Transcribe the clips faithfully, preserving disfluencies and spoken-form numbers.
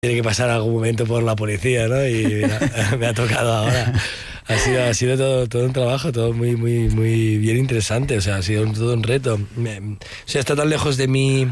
Tiene que pasar algún momento por la policía, ¿no? Y mira, me ha tocado ahora. Ha sido, ha sido todo, todo un trabajo, todo muy, muy, muy bien interesante. O sea, ha sido un, todo un reto. Me, o sea, está tan lejos de mí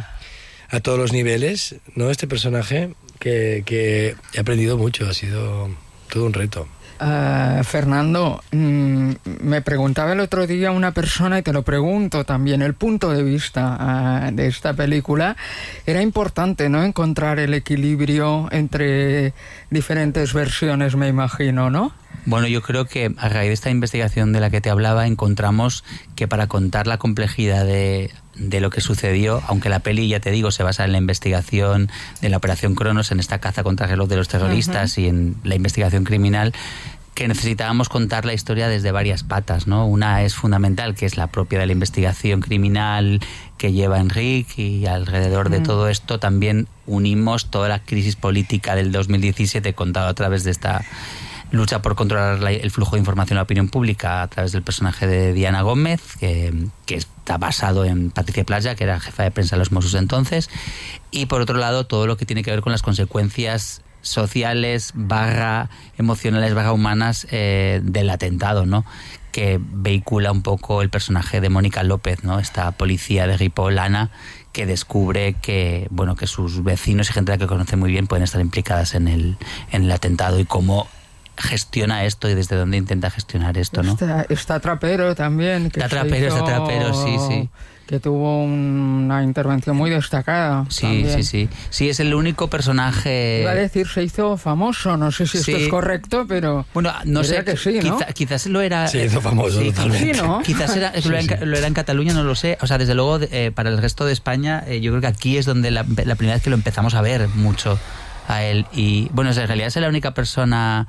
a todos los niveles, ¿no? Este personaje, que, que he aprendido mucho. Ha sido todo un reto. Uh, Fernando, mmm, me preguntaba el otro día una persona, y te lo pregunto también, el punto de vista uh, de esta película. Era importante, ¿no?, encontrar el equilibrio entre diferentes versiones, me imagino, ¿no? Bueno, yo creo que a raíz de esta investigación de la que te hablaba, encontramos que para contar la complejidad de, de lo que sucedió, aunque la peli, ya te digo, se basa en la investigación de la Operación Cronos, en esta caza contra reloj de los terroristas, uh-huh, y en la investigación criminal, que necesitábamos contar la historia desde varias patas, ¿no? Una es fundamental, que es la propia de la investigación criminal que lleva Enrique, y alrededor de mm. todo esto también unimos toda la crisis política del dos mil diecisiete contada a través de esta lucha por controlar la, el flujo de información a la opinión pública a través del personaje de Diana Gómez, que, que está basado en Patricia Playa, que era jefa de prensa de los Mossos entonces, y por otro lado todo lo que tiene que ver con las consecuencias sociales, barra emocionales, barra humanas eh, del atentado, ¿no?, que vehicula un poco el personaje de Mónica López, ¿no?, esta policía de Ripoll, Ana, que descubre que, bueno, que sus vecinos y gente a la que conoce muy bien pueden estar implicadas en el, en el atentado, y cómo gestiona esto y desde dónde intenta gestionar esto, ¿no? Está, está Trapero también. Que está Trapero, hizo, está Trapero, sí, sí. Que tuvo una intervención muy destacada. Sí, también. sí, sí. Sí, es el único personaje... Iba a decir, se hizo famoso, no sé si sí. esto es correcto, pero... Bueno, no sé, que sí, ¿no? quizá, quizás lo era... Se hizo famoso, sí, totalmente. Sí, ¿no? Quizás era, sí, lo, era en, sí. lo era en Cataluña, no lo sé. O sea, desde luego, eh, para el resto de España, eh, yo creo que aquí es donde la, la primera vez que lo empezamos a ver mucho a él. Y, bueno, en realidad es la única persona...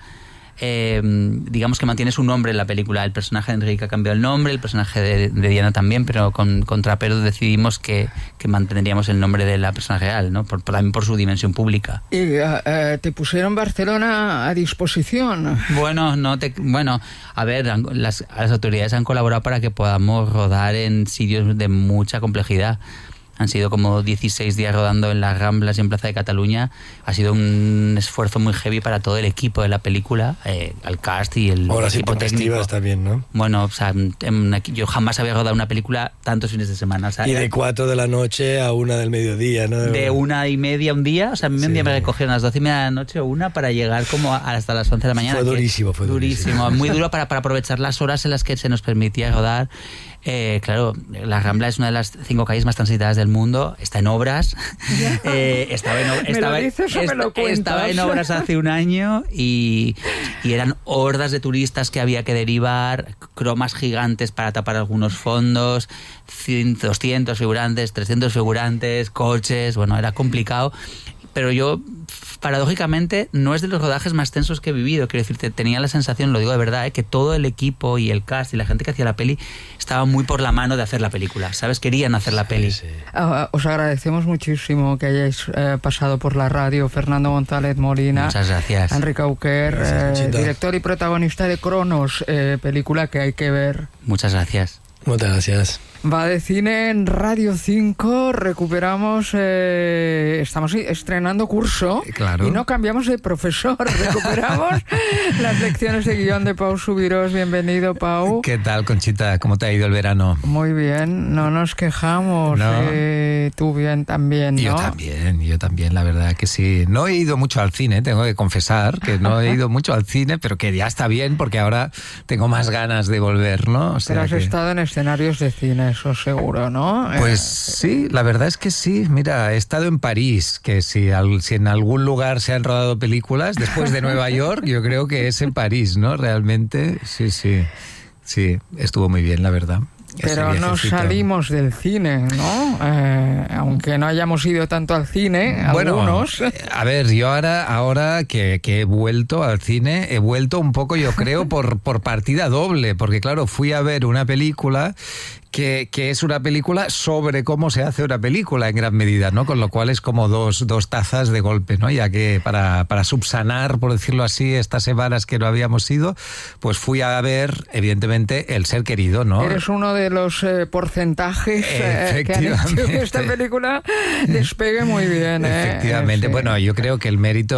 Eh, digamos que mantiene su nombre en la película. El personaje de Enrique ha cambiado el nombre, el personaje de, de Diana también, pero con, con Trapero decidimos que, que mantendríamos el nombre de la persona real, ¿no? Por, por, también por su dimensión pública. ¿Y uh, uh, te pusieron Barcelona a disposición? Bueno, no te, bueno, a ver, las, las autoridades han colaborado para que podamos rodar en sitios de mucha complejidad. Han sido como dieciséis días rodando en las Ramblas y en Plaza de Cataluña. Ha sido un esfuerzo muy heavy para todo el equipo de la película, eh, el cast y el Horas equipo técnico. También, ¿no? Bueno, o sea, en, yo jamás había rodado una película tantos fines de semana. O sea, y de cuatro de la noche a una del mediodía, ¿no? De una y media un día. O sea, a mí sí. un día me recogieron a las doce y media de la noche o una para llegar como hasta las once de la mañana. Fue durísimo, fue durísimo. Durísimo, muy duro para, para aprovechar las horas en las que se nos permitía rodar. Eh, claro, la Rambla es una de las cinco calles más transitadas del mundo, está en obras, eh, estaba, en, estaba, dices, est estaba en obras hace un año y, y eran hordas de turistas que había que derivar, cromas gigantes para tapar algunos fondos, doscientos figurantes, trescientos figurantes, coches, bueno, era complicado, pero yo... paradójicamente no es de los rodajes más tensos que he vivido. Quiero decirte, tenía la sensación, lo digo de verdad, ¿eh?, que todo el equipo y el cast y la gente que hacía la peli estaba muy por la mano de hacer la película, ¿sabes? Querían hacer la peli. Sí, sí. Uh, os agradecemos muchísimo que hayáis uh, pasado por la radio. Fernando González Molina. Muchas gracias. Enrique Auquer, gracias, eh, director y protagonista de Cronos, eh, película que hay que ver. Muchas gracias. Muchas gracias. Va de cine en Radio cinco, recuperamos, eh, estamos estrenando curso, claro, y no cambiamos de profesor, recuperamos las lecciones de guión de Pau Subirós. Bienvenido, Pau. ¿Qué tal, Conchita? ¿Cómo te ha ido el verano? Muy bien, no nos quejamos, no. eh, tú bien también, ¿no? Yo también, yo también, la verdad que sí. No he ido mucho al cine, tengo que confesar que no he ido mucho al cine, pero que ya está bien porque ahora tengo más ganas de volver, ¿no? O sea, pero has que... estado en escenarios de cine, eso seguro, ¿no? Pues eh, sí, la verdad es que sí. Mira, he estado en París, que si, al, si en algún lugar se han rodado películas, después de Nueva York, yo creo que es en París, ¿no? Realmente, sí, sí. Sí, estuvo muy bien, la verdad. Pero no salimos del cine, ¿no? Eh, aunque no hayamos ido tanto al cine, bueno, algunos. A ver, yo ahora, ahora que, que he vuelto al cine, he vuelto un poco, yo creo, por, por partida doble, porque claro, fui a ver una película que, que es una película sobre cómo se hace una película en gran medida, ¿no? Con lo cual es como dos, dos tazas de golpe, ¿no? Ya que para, para subsanar, por decirlo así, estas semanas que no habíamos ido, pues fui a ver, evidentemente, El ser querido, ¿no? Eres uno de los eh, porcentajes eh, que han hecho que esta película despegue muy bien. Efectivamente. Eh, sí. Bueno, yo creo que el mérito